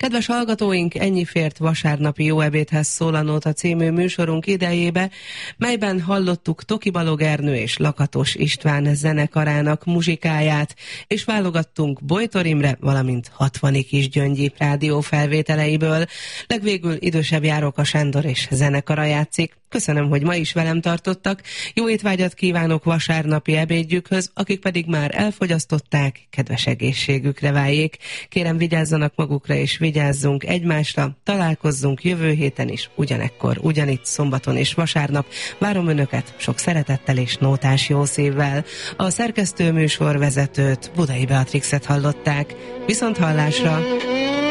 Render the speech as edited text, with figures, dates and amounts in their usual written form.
Kedves hallgatóink, ennyi fért vasárnapi Jó ebédhez szól a Nóta című műsorunk idejébe, melyben hallottuk Toki Balog Ernő és Lakatos István zenekarának muzsikáját, és válogattunk Bojtor Imre, valamint 60 Kisgyöngyi rádiófelvételeiből. Legvégül idősebb Járóka Sándor és zenekara játszik. Köszönöm, hogy ma is velem tartottak. Jó étvágyat kívánok vasárnapi ebédjükhöz, akik pedig már elfogyasztották, kedves egészségükre váljék. Kérem, vigyázzanak magukra és vigyázzunk egymásra. Találkozzunk jövő héten is, ugyanekkor, ugyanitt, szombaton és vasárnap. Várom Önöket sok szeretettel és nótás jó szívvel. A szerkesztő műsorvezetőt, Budai Beatrixet hallották. Viszont hallásra!